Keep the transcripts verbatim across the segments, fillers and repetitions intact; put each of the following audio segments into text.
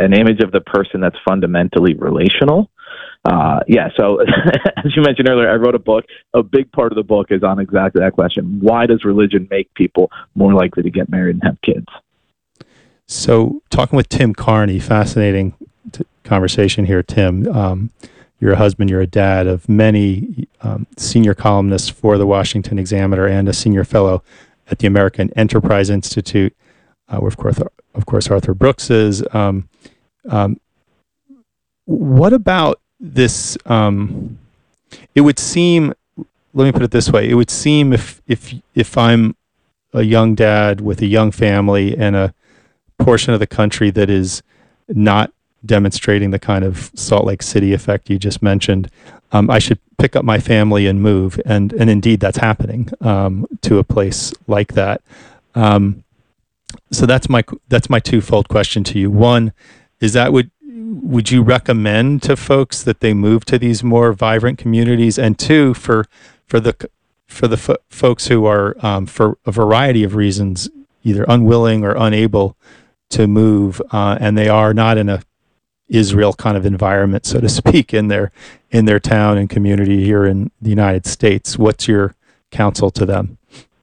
an image of the person that's fundamentally relational. Uh, yeah, so as you mentioned earlier, I wrote a book. A big part of the book is on exactly that question. Why does religion make people more likely to get married and have kids? So talking with Tim Carney, fascinating t- conversation here, Tim. Um, you're a husband, you're a dad of many, um, senior columnists for the Washington Examiner and a senior fellow at the American Enterprise Institute, uh, where of course, of course Arthur Brooks is. Um, um, what about this? Um, it would seem, let me put it this way, it would seem if, if, if I'm a young dad with a young family and a portion of the country that is not demonstrating the kind of Salt Lake City effect you just mentioned, um, I should pick up my family and move. And, and indeed that's happening, um, to a place like that. Um, so that's my, that's my twofold question to you. One, is that would, would you recommend to folks that they move to these more vibrant communities? And two, for, for the, for the fo- folks who are, um, for a variety of reasons, either unwilling or unable to move, uh, and they are not in a Israel kind of environment, so to speak, in their in their town and community here in the United States. What's your counsel to them?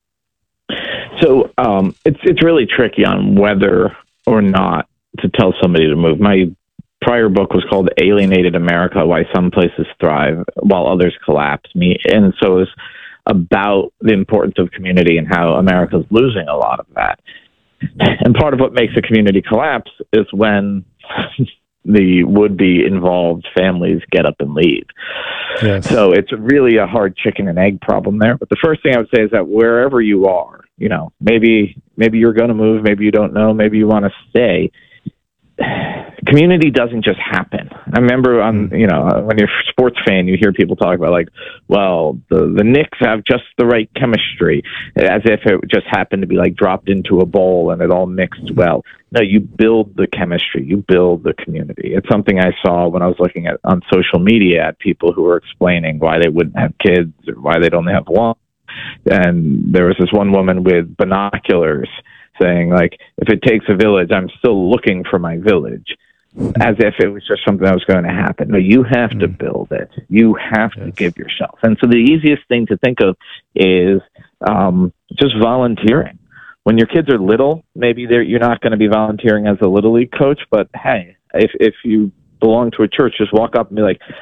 So um, it's it's really tricky on whether or not to tell somebody to move. My prior book was called Alienated America, Why Some Places Thrive While Others Collapse. Me, and so it's about the importance of community and how America's losing a lot of that. And part of what makes a community collapse is when the would-be involved families get up and leave. Yes. So it's really a hard chicken and egg problem there. But the first thing I would say is that wherever you are, you know, maybe maybe you're going to move, maybe you don't know, maybe you want to stay. Community doesn't just happen. I remember on, you know, when you're a sports fan, you hear people talk about like, well, the, the Knicks have just the right chemistry, as if it just happened to be like dropped into a bowl and it all mixed well. No, you build the chemistry, you build the community. It's something I saw when I was looking at on social media at people who were explaining why they wouldn't have kids or why they'd only have one. And there was this one woman with binoculars saying, like, if it takes a village, I'm still looking for my village, as if it was just something that was going to happen. No, you have mm. to build it. You have yes. to give yourself. And so the easiest thing to think of is um, just volunteering. When your kids are little, maybe they're, you're not going to be volunteering as a Little League coach, but hey, if if you belong to a church, just walk up and be like,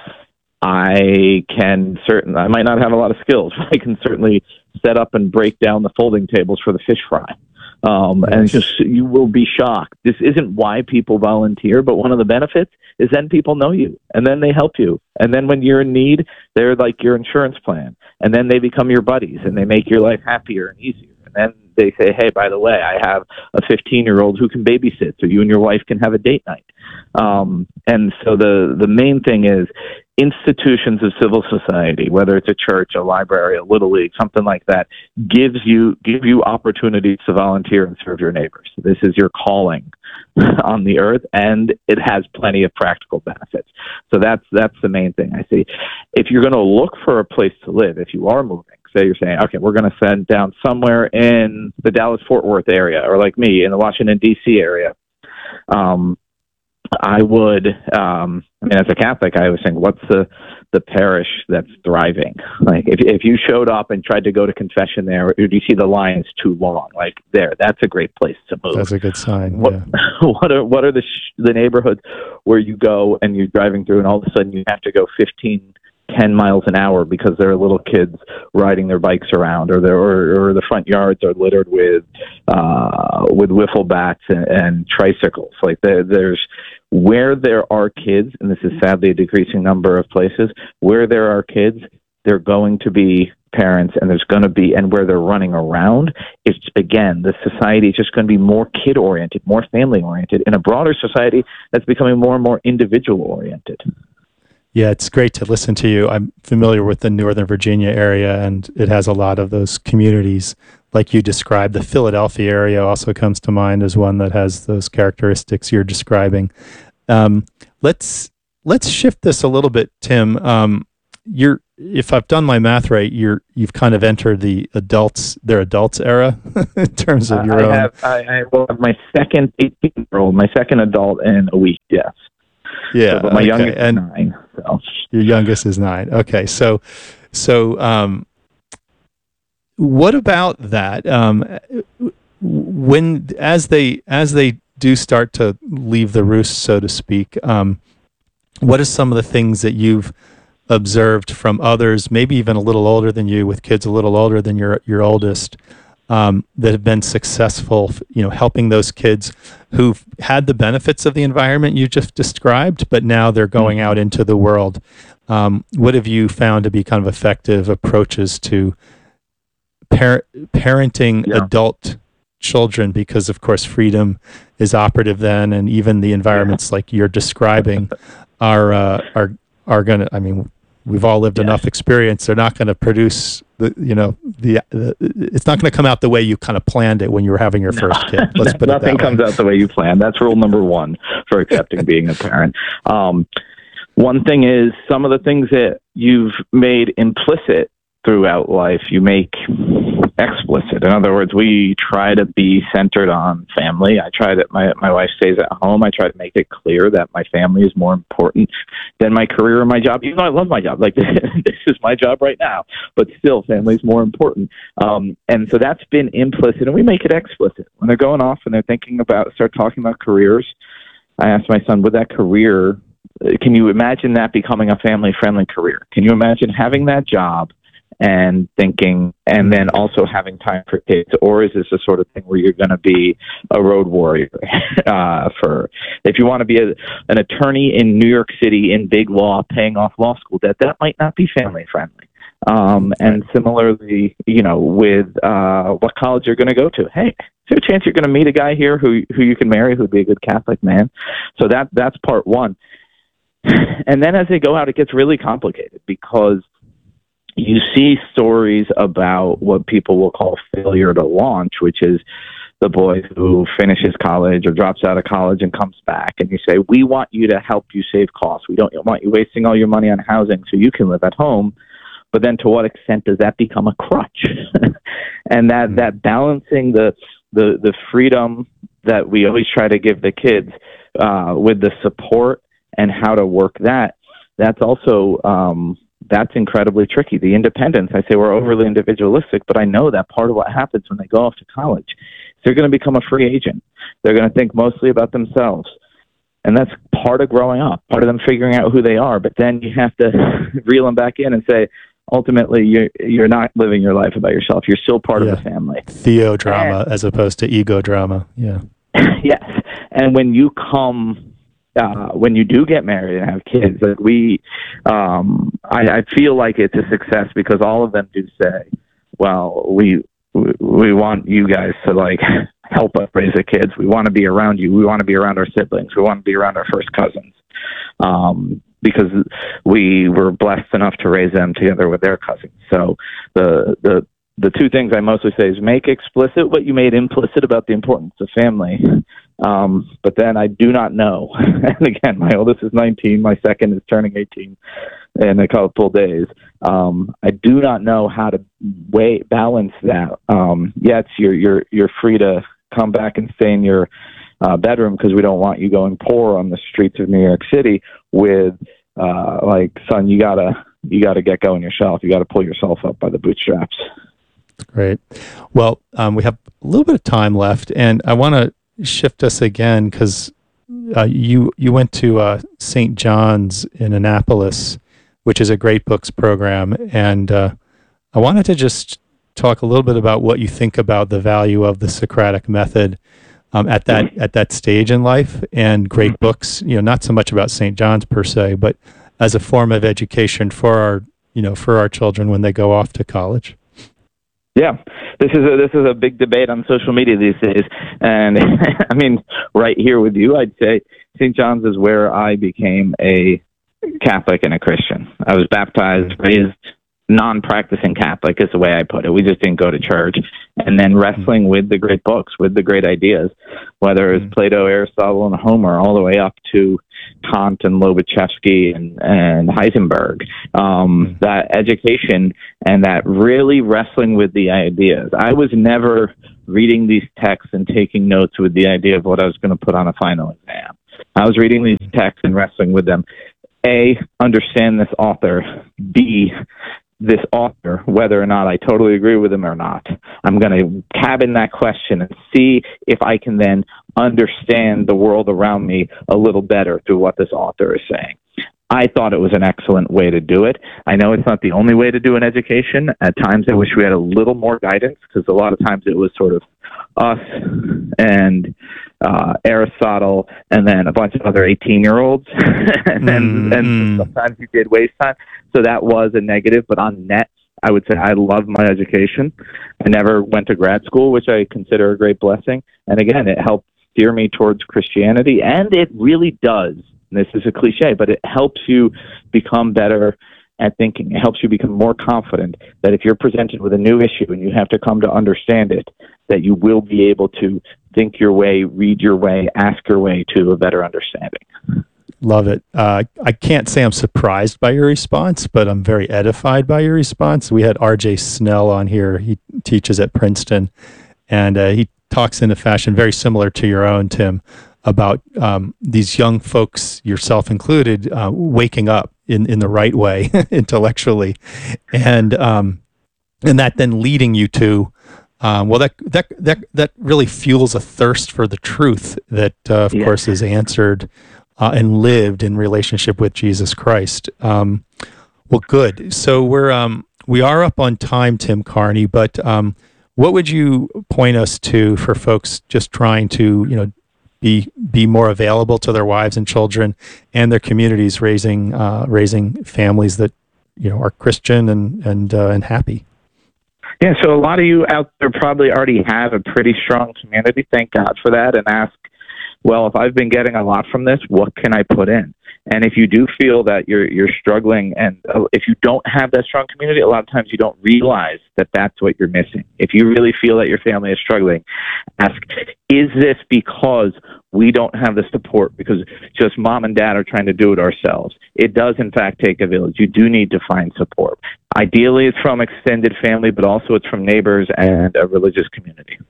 I can certain I might not have a lot of skills, but I can certainly set up and break down the folding tables for the fish fry. Um, yes. And just, you will be shocked. This isn't why people volunteer, but one of the benefits is then people know you, and then they help you. And then when you're in need, they're like your insurance plan. And then they become your buddies, and they make your life happier and easier. And then they say, hey, by the way, I have a fifteen-year-old who can babysit, so you and your wife can have a date night. Um, and so the, the main thing is institutions of civil society, whether it's a church, a library, a Little League, something like that, gives you give you opportunities to volunteer and serve your neighbors. This is your calling on the earth, and it has plenty of practical benefits. So that's that's the main thing I see. If you're going to look for a place to live, if you are moving, say you're saying, okay, we're going to send down somewhere in the Dallas-Fort Worth area, or like me, in the Washington, D C area, um, I would, um, I mean, as a Catholic, I was saying, what's the, the parish that's thriving? Like, if if you showed up and tried to go to confession there, or do you see the lines too long? Like, there, that's a great place to move. That's a good sign. What, yeah. what are what are the sh- the neighborhoods where you go and you're driving through, and all of a sudden you have to go fifteen, ten miles an hour because there are little kids riding their bikes around, or there or, or the front yards are littered with uh, with wiffle bats and, and tricycles. Like there, there's where there are kids, and this is sadly a decreasing number of places, where there are kids, there are going to be parents, and there's going to be, and where they're running around, it's, again, the society is just going to be more kid-oriented, more family-oriented, in a broader society that's becoming more and more individual-oriented. Yeah, it's great to listen to you. I'm familiar with the Northern Virginia area, and it has a lot of those communities like you described. The Philadelphia area also comes to mind as one that has those characteristics you're describing. Um, let's let's shift this a little bit, Tim. Um, you're, if I've done my math right, you're you've kind of entered the adults, their adults era in terms of your uh, I own. Have, I, I will have my second eighteen-year-old, my second adult in a week. yes. Yeah. So, but my okay. youngest and is nine. So. Your youngest is nine. Okay. So, so, um, what about that? Um, when, as they, as they do start to leave the roost, so to speak, um, what are some of the things that you've observed from others, maybe even a little older than you, with kids a little older than your your oldest, um, that have been successful, you know, helping those kids who've had the benefits of the environment you just described, but now they're going out into the world. Um, what have you found to be kind of effective approaches to par- parenting Yeah. adult children? Because of course freedom is operative then, and even the environments yeah. like you're describing are uh, are are going to, I mean, we've all lived yeah. enough experience. They're not going to produce the, you know, the, the it's not going to come out the way you kind of planned it when you were having your first kid. Let's put it that way. Nothing comes out the way you planned. That's rule number one for accepting being a parent. Um, one thing is some of the things that you've made implicit throughout life, you make explicit. In other words, we try to be centered on family. I try that my, my wife stays at home. I try to make it clear that my family is more important than my career or my job, even though I love my job. Like, this is my job right now, but still family is more important. Um, and so that's been implicit, and we make it explicit. When they're going off and they're thinking about, start talking about careers, I asked my son, with that career, can you imagine that becoming a family-friendly career? Can you imagine having that job and thinking, and then also having time for kids? Or is this a sort of thing where you're going to be a road warrior? uh, for if you want to be a, an attorney in New York City in big law, paying off law school debt, that might not be family friendly. Um, and similarly, you know, with uh, what college you're going to go to. Hey, is there a chance you're going to meet a guy here who who you can marry, who'd be a good Catholic man? So that that's part one. And then as they go out, it gets really complicated, because you see stories about what people will call failure to launch, which is the boy who finishes college or drops out of college and comes back, and you say, we want you to help you save costs. We don't want you wasting all your money on housing so you can live at home. But then to what extent does that become a crutch? And that, that balancing the, the, the freedom that we always try to give the kids uh, with the support and how to work that, that's also... Um, that's incredibly tricky. The independence, I say we're overly individualistic, but I know that part of what happens when they go off to college, they're going to become a free agent. They're going to think mostly about themselves. And that's part of growing up, part of them figuring out who they are. But then you have to reel them back in and say, ultimately, you're, you're not living your life about yourself. You're still part yeah. of the family. Theodrama and, as opposed to ego drama. Yeah. Yes. And when you come... Uh, when you do get married and have kids, like we, um, I, I feel like it's a success because all of them do say, well, we, we, we want you guys to like help us raise the kids. We want to be around you. We want to be around our siblings. We want to be around our first cousins. Um, because we were blessed enough to raise them together with their cousins. So the, the, the two things I mostly say is make explicit what you made implicit about the importance of family. Um, but then I do not know. And again, my oldest is nineteen. My second is turning eighteen in a couple days. Um, I do not know how to weigh, balance that. Um, yes, you're, you're, you're free to come back and stay in your uh, bedroom because we don't want you going poor on the streets of New York City with, uh, like, son, you gotta, you gotta get going yourself. You gotta pull yourself up by the bootstraps. Great. Well, um, we have a little bit of time left, and I want to shift us again because uh, you you went to uh, Saint John's in Annapolis, which is a great books program, and uh, I wanted to just talk a little bit about what you think about the value of the Socratic method um, at that at that stage in life, and great books. You know, not so much about Saint John's per se, but as a form of education for our you know for our children when they go off to college. Yeah, this is a, this is a big debate on social media these days, and I mean, right here with you, I'd say Saint John's is where I became a Catholic and a Christian. I was baptized, raised non-practicing Catholic is the way I put it. We just didn't go to church, and then wrestling with the great books, with the great ideas, whether it's Plato, Aristotle, and Homer, all the way up to Kant and Lobachevsky and, and Heisenberg. Um, that education and that really wrestling with the ideas. I was never reading these texts and taking notes with the idea of what I was going to put on a final exam. I was reading these texts and wrestling with them. A, understand this author. B, this author, whether or not I totally agree with him or not. I'm going to cabin that question and see if I can then understand the world around me a little better through what this author is saying. I thought it was an excellent way to do it. I know it's not the only way to do an education. At times I wish we had a little more guidance, because a lot of times it was sort of us and uh, Aristotle and then a bunch of other eighteen-year-olds. and, mm-hmm. and sometimes you did waste time. So that was a negative. But on net, I would say I love my education. I never went to grad school, which I consider a great blessing. And again, it helped steer me towards Christianity. And it really does. And this is a cliche, but it helps you become better at thinking. It helps you become more confident that if you're presented with a new issue and you have to come to understand it, that you will be able to think your way, read your way, ask your way to a better understanding. Love it. Uh, I can't say I'm surprised by your response, but I'm very edified by your response. We had R J Snell on here. He teaches at Princeton, and uh, he talks in a fashion very similar to your own, Tim, about um, these young folks, yourself included, uh, waking up in, in the right way intellectually, and um, and that then leading you to, um, well, that that that that really fuels a thirst for the truth that, uh, of yeah. course, is answered uh, and lived in relationship with Jesus Christ. Um, well, good. So we're um, we are up on time, Tim Carney, but um, what would you point us to for folks just trying to, you know, be be more available to their wives and children and their communities, raising uh, raising families that, you know, are Christian and and uh, and happy? Yeah, so a lot of you out there probably already have a pretty strong community. Thank God for that. And ask, well, if I've been getting a lot from this, what can I put in? And if you do feel that you're you're struggling, and if you don't have that strong community, a lot of times you don't realize that that's what you're missing. If you really feel that your family is struggling, ask, is this because we don't have the support, because just mom and dad are trying to do it ourselves? It does, in fact, take a village. You do need to find support. Ideally, it's from extended family, but also it's from neighbors and a religious community.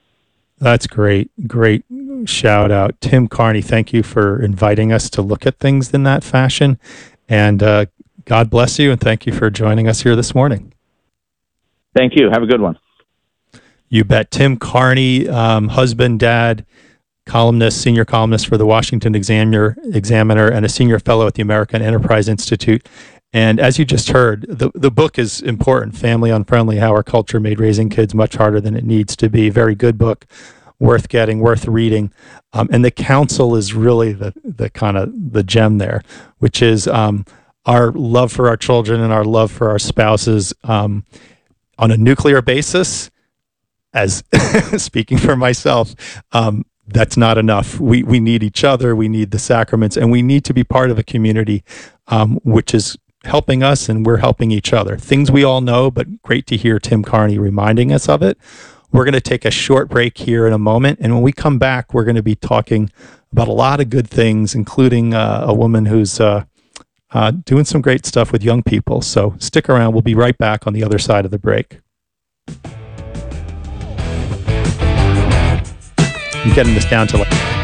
That's great. Great shout out. Tim Carney, thank you for inviting us to look at things in that fashion. And uh, God bless you, and thank you for joining us here this morning. Thank you. Have a good one. You bet. Tim Carney, um, husband, dad, columnist, senior columnist for the Washington Examiner, Examiner, and a senior fellow at the American Enterprise Institute. And as you just heard, the, the book is important, Family Unfriendly, How Our Culture Made Raising Kids Much Harder Than It Needs to Be. Very good book, worth getting, worth reading. Um, and the counsel is really the, the kind of the gem there, which is um, our love for our children and our love for our spouses um, on a nuclear basis. As speaking for myself, um, that's not enough. We we need each other. We need the sacraments, and we need to be part of a community, um, which is helping us, and we're helping each other. Things we all know, but great to hear Tim Carney reminding us of it. We're going to take a short break here in a moment, and when we come back, we're going to be talking about a lot of good things, including uh, a woman who's uh, uh, doing some great stuff with young people. So stick around. We'll be right back on the other side of the break. I'm getting this down to like